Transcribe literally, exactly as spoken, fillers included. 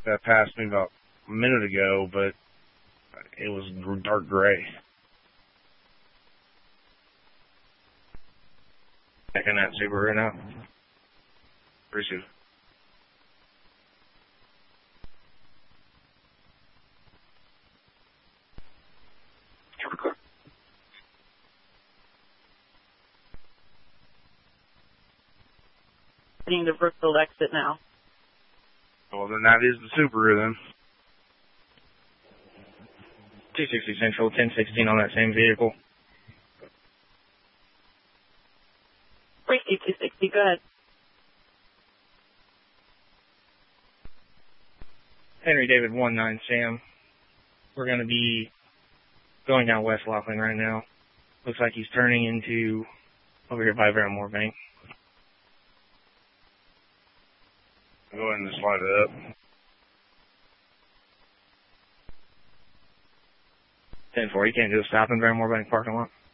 that passed me about a minute ago, but it was dark gray. Checking that Subaru now. Pretty soon. Heading to Brookfield exit now. Well, then that is the Subaru then. two sixty Central, ten sixteen on that same vehicle. Whiskey two sixty, go ahead. Henry David one nine Sam. We're going to be going down West Laughlin right now. Looks like he's turning into over here by Vermore Bank. Go ahead and slide it up. ten four, you can't do a stop in Vermore Bank parking lot.